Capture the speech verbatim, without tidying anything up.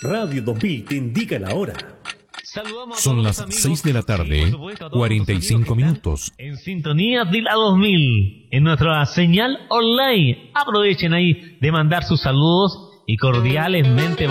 Radio dos mil te indica la hora. Son las seis de la tarde, cuarenta y cinco minutos. En sintonía de la dos mil, en nuestra señal online. Aprovechen ahí de mandar sus saludos y cordialmente